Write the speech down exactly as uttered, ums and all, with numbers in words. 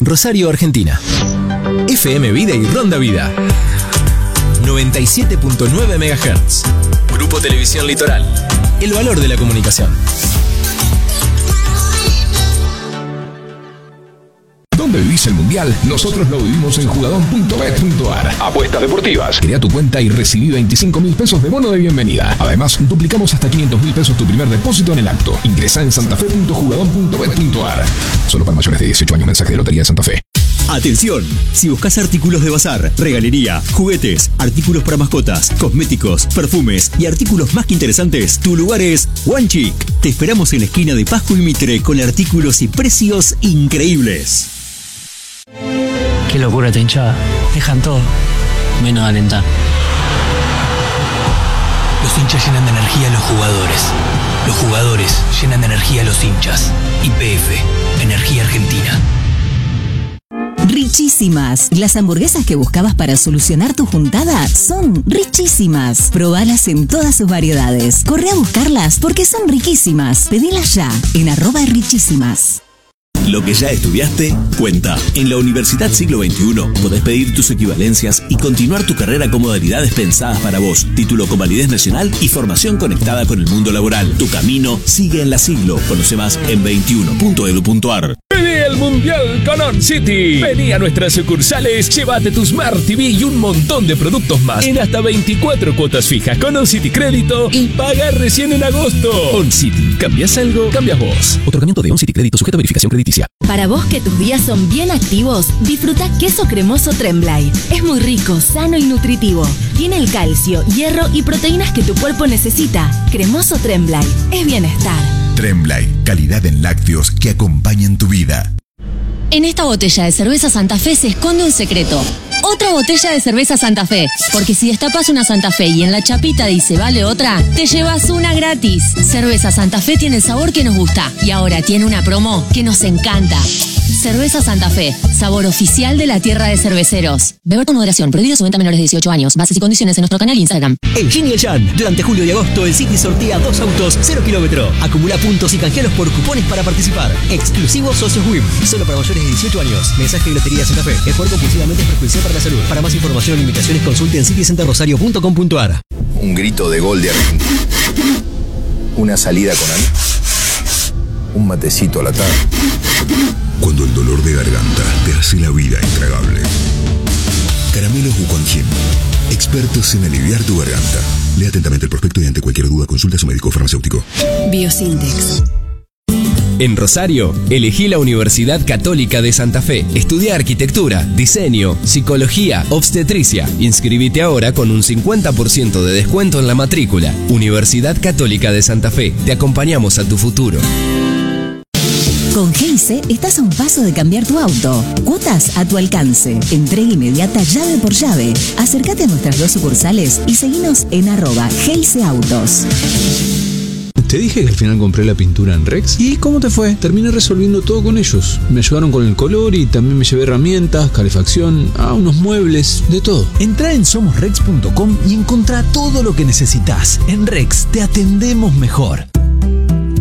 Rosario, Argentina. F M Vida y Ronda Vida. noventa y siete punto nueve megahertz. Grupo Televisión Litoral. El valor de la comunicación. ¿Dónde vivís el Mundial? Nosotros lo vivimos en jugadón punto bet punto ar. Apuestas deportivas. Crea tu cuenta y recibí veinticinco mil pesos de bono de bienvenida. Además, duplicamos hasta quinientos mil pesos tu primer depósito en el acto. Ingresa en santafe punto jugadón punto bet punto ar. Solo para mayores de dieciocho años. Mensaje de Lotería de Santa Fe. Atención, si buscas artículos de bazar, regalería, juguetes, artículos para mascotas, cosméticos, perfumes y artículos más que interesantes, tu lugar es One Chic. Te esperamos en la esquina de Pasco y Mitre con artículos y precios increíbles. Qué locura esta hinchada. Dejan todo, menos alentar. Los hinchas llenan de energía a los jugadores. Los jugadores llenan de energía a los hinchas. Y P F, Energía Argentina. Richísimas. Las hamburguesas que buscabas para solucionar tu juntada son richísimas. Probalas en todas sus variedades. Corre a buscarlas porque son riquísimas. Pedilas ya en arroba richísimas. Lo que ya estudiaste, cuenta. En la Universidad Siglo veintiuno podés pedir tus equivalencias y continuar tu carrera con modalidades pensadas para vos, título con validez nacional y formación conectada con el mundo laboral. Tu camino sigue en la Siglo. Conoce más en veintiuno punto edu punto ar. Vení al Mundial con On City. Vení a nuestras sucursales, llévate tu Smart T V y un montón de productos más en hasta veinticuatro cuotas fijas con On City Crédito y paga recién en agosto. On City, ¿cambias algo? Cambias vos. Otorgamiento de On City Crédito sujeto a verificación crediticia. Para vos que tus días son bien activos, disfruta queso cremoso Tremblay. Es muy rico, sano y nutritivo. Tiene el calcio, hierro y proteínas que tu cuerpo necesita. Cremoso Tremblay es bienestar. Tremblay, calidad en lácteos que acompañan tu vida. En esta botella de cerveza Santa Fe se esconde un secreto. Otra botella de cerveza Santa Fe. Porque si destapas una Santa Fe y en la chapita dice vale otra, te llevas una gratis. Cerveza Santa Fe tiene el sabor que nos gusta. Y ahora tiene una promo que nos encanta. Cerveza Santa Fe, sabor oficial de la tierra de cerveceros. Beber con moderación, prohibido su venta a menores de dieciocho años. Bases y condiciones en nuestro canal Instagram. En Yin y el Yang, durante julio y agosto, el City sortea dos autos cero kilómetro. Acumula puntos y canjealos por cupones para participar. Exclusivo Socios W I M. Solo para mayores de dieciocho años. Mensaje de Lotería Santa Fe. El juego compulsivamente es perjudicial para la salud. Para más información e invitaciones consulte en city center rosario punto com punto ar. Un grito de gol de Argentina. Una salida con Ana. Un matecito a la tarde. Cuando el dolor de garganta te hace la vida intragable. Caramelos Wuquanjin, expertos en aliviar tu garganta. Lea atentamente el prospecto y ante cualquier duda consulta a su médico farmacéutico. Biosintex. En Rosario, elegí la Universidad Católica de Santa Fe. Estudia arquitectura, diseño, psicología, obstetricia. Inscribite ahora con un cincuenta por ciento de descuento en la matrícula. Universidad Católica de Santa Fe. Te acompañamos a tu futuro. Con Geise estás a un paso de cambiar tu auto. Cuotas a tu alcance. Entrega inmediata llave por llave. Acércate a nuestras dos sucursales y seguinos en arroba Geise Autos. Te dije que al final compré la pintura en Rex. ¿Y cómo te fue? Terminé resolviendo todo con ellos. Me ayudaron con el color y también me llevé herramientas, calefacción, ah, unos muebles, de todo. Entrá en somos rex punto com y encontrá todo lo que necesitas. En Rex te atendemos mejor.